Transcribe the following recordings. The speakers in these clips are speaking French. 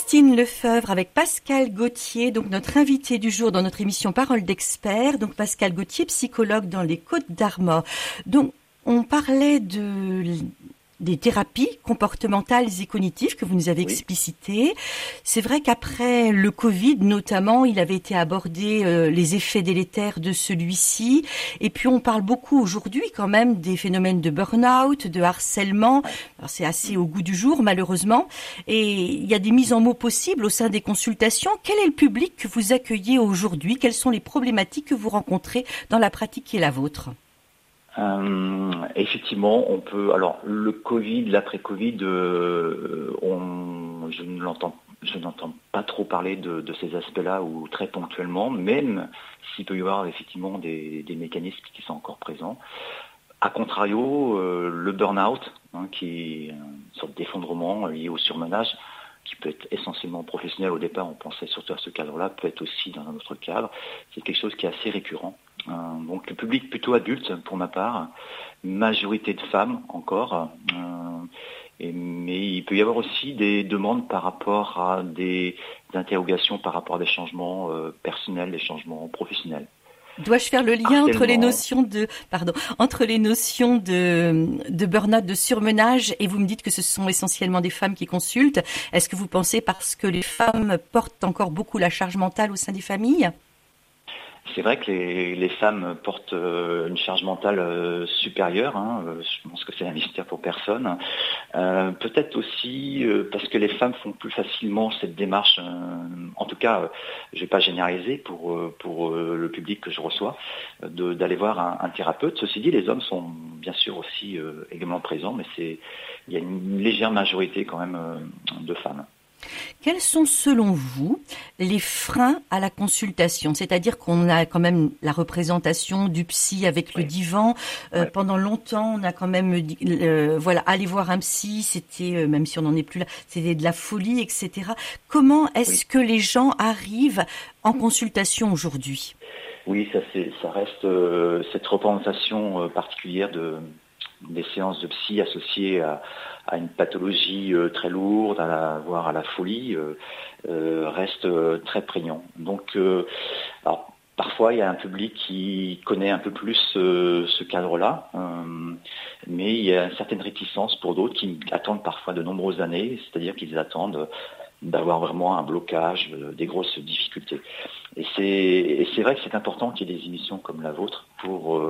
Christine Lefebvre avec Pascal Gauthier, donc notre invité du jour dans notre émission Parole d'expert. Donc Pascal Gauthier, psychologue dans les Côtes-d'Armor. Donc on parlait des thérapies comportementales et cognitives que vous nous avez explicitées. C'est vrai qu'après le Covid, notamment, il avait été abordé les effets délétères de celui-ci. Et puis, on parle beaucoup aujourd'hui quand même des phénomènes de burn-out, de harcèlement. Alors, c'est assez au goût du jour, malheureusement. Et il y a des mises en mots possibles au sein des consultations. Quel est le public que vous accueillez aujourd'hui? Quelles sont les problématiques que vous rencontrez dans la pratique qui est la vôtre? Effectivement, on peut. Alors, le Covid, l'après-Covid, je n'entends pas trop parler de ces aspects-là, ou très ponctuellement, même s'il peut y avoir effectivement des mécanismes qui sont encore présents. A contrario, le burn-out, qui est une sorte d'effondrement lié au surmenage, qui peut être essentiellement professionnel au départ, on pensait surtout à ce cadre-là, peut être aussi dans un autre cadre. C'est quelque chose qui est assez récurrent. Donc le public plutôt adulte pour ma part, majorité de femmes encore, mais il peut y avoir aussi des demandes par rapport à des interrogations par rapport à des changements personnels, des changements professionnels. Dois-je faire le lien entre les notions de burn-out, de surmenage, et vous me dites que ce sont essentiellement des femmes qui consultent. Est-ce que vous pensez parce que les femmes portent encore beaucoup la charge mentale au sein des familles ? C'est vrai que les femmes portent une charge mentale supérieure. Je pense que c'est un mystère pour personne. Peut-être aussi parce que les femmes font plus facilement cette démarche. En tout cas, je ne vais pas généraliser pour le public que je reçois, d'aller voir un thérapeute. Ceci dit, les hommes sont bien sûr aussi également présents, mais il y a une légère majorité quand même de femmes. Quels sont, selon vous, les freins à la consultation? C'est-à-dire qu'on a quand même la représentation du psy avec le divan. Pendant longtemps, on a quand même dit, aller voir un psy, c'était, même si on n'en est plus là, c'était de la folie, etc. Comment est-ce que les gens arrivent en consultation aujourd'hui? Oui, ça reste cette représentation particulière des séances de psy associées à une pathologie très lourde, voire à la folie, reste très prégnant. Donc, alors, parfois, il y a un public qui connaît un peu plus ce cadre-là, mais il y a une certaine réticence pour d'autres qui attendent parfois de nombreuses années, c'est-à-dire qu'ils attendent d'avoir vraiment un blocage, des grosses difficultés. Et c'est vrai que c'est important qu'il y ait des émissions comme la vôtre pour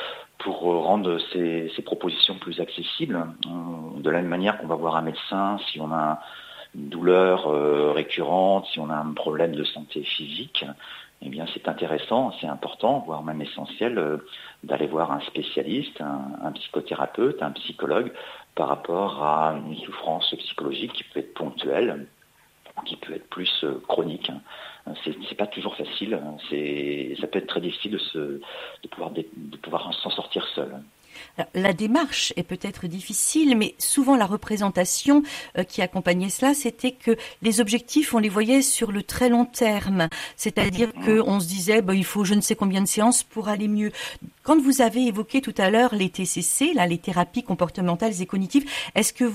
rendre ces propositions plus accessibles. De la même manière qu'on va voir un médecin si on a une douleur récurrente, si on a un problème de santé physique, eh bien c'est intéressant, c'est important, voire même essentiel, d'aller voir un spécialiste, un psychothérapeute, un psychologue, par rapport à une souffrance psychologique qui peut être ponctuelle, qui peut être plus chronique. C'est pas toujours facile. Ça peut être très difficile de pouvoir s'en sortir seul. Alors, la démarche est peut-être difficile, mais souvent la représentation qui accompagnait cela, c'était que les objectifs, on les voyait sur le très long terme. C'est-à-dire qu'on se disait, il faut je ne sais combien de séances pour aller mieux. Quand vous avez évoqué tout à l'heure les TCC, les thérapies comportementales et cognitives, est-ce que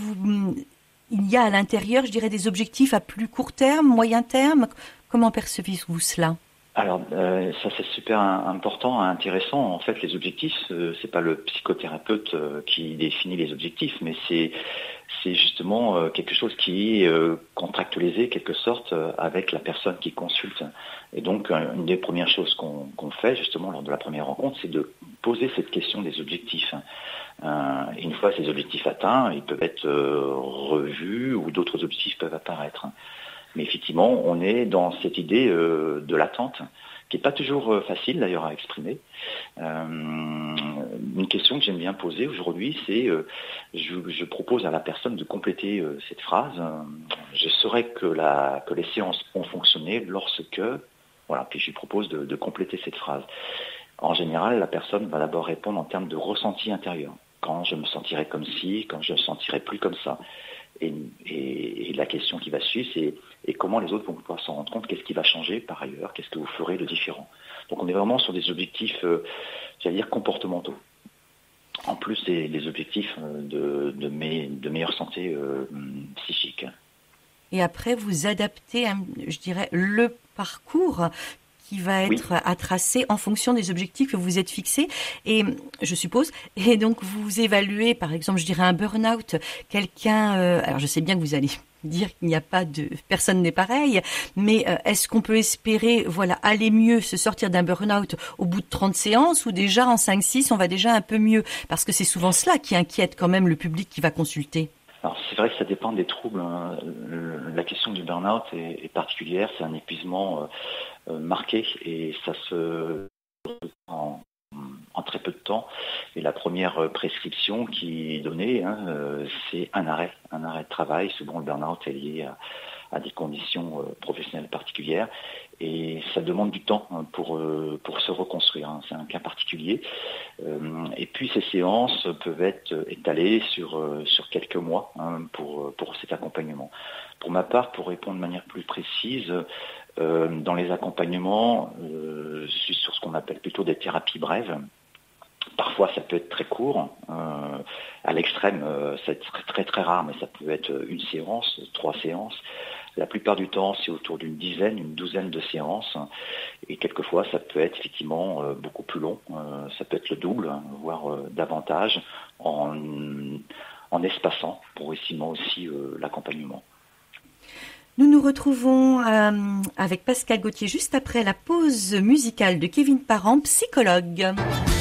il y a à l'intérieur, je dirais, des objectifs à plus court terme, moyen terme? Comment percevez-vous cela? Alors, ça c'est super important, intéressant. En fait, les objectifs, c'est pas le psychothérapeute qui définit les objectifs, mais c'est justement quelque chose qui est contractualisé, quelque sorte, avec la personne qui consulte. Et donc, une des premières choses qu'on fait, justement, lors de la première rencontre, c'est de poser cette question des objectifs. Et une fois ces objectifs atteints, ils peuvent être revus ou d'autres objectifs peuvent apparaître. Mais effectivement, on est dans cette idée de l'attente, qui n'est pas toujours facile d'ailleurs à exprimer. Une question que j'aime bien poser aujourd'hui, c'est je propose à la personne de compléter cette phrase. Je saurais que les séances ont fonctionné lorsque... Voilà, puis je lui propose de compléter cette phrase. En général, la personne va d'abord répondre en termes de ressenti intérieur. Quand je me sentirai comme ci, quand je ne me sentirai plus comme ça. Et la question qui va suivre, c'est et comment les autres vont pouvoir s'en rendre compte, qu'est-ce qui va changer par ailleurs, qu'est-ce que vous ferez de différent. Donc on est vraiment sur des objectifs, j'allais dire, comportementaux. En plus des objectifs de meilleure santé psychique. Et après, vous adaptez, je dirais, le parcours qui va être à tracer en fonction des objectifs que vous êtes fixés. Et je suppose, et donc vous évaluez, par exemple, je dirais un burn-out, quelqu'un. Alors je sais bien que vous allez dire qu'il n'y a pas de personne n'est pareil, mais est-ce qu'on peut espérer, voilà, aller mieux, se sortir d'un burn-out au bout de 30 séances, ou déjà en 5-6, on va déjà un peu mieux, parce que c'est souvent cela qui inquiète quand même le public qui va consulter. Alors c'est vrai que ça dépend des troubles. La question du burn-out est particulière, c'est un épuisement marqué et ça se en très peu de temps. Et la première prescription qui est donnée, c'est un arrêt de travail. Souvent le burn-out est lié à des conditions professionnelles particulières et ça demande du temps pour se reconstruire. C'est un cas particulier. Et puis ces séances peuvent être étalées sur quelques mois pour cet accompagnement. Pour ma part, pour répondre de manière plus précise, dans les accompagnements, je suis sur ce qu'on appelle plutôt des thérapies brèves. Parfois, ça peut être très court. À l'extrême, c'est très très rare, mais ça peut être une séance, 3 séances. La plupart du temps, c'est autour d'une douzaine de séances. Et quelquefois, ça peut être effectivement beaucoup plus long. Ça peut être le double, voire davantage, en espaçant progressivement aussi l'accompagnement. Nous nous retrouvons avec Pascal Gauthier juste après la pause musicale de Kevin Parent, psychologue.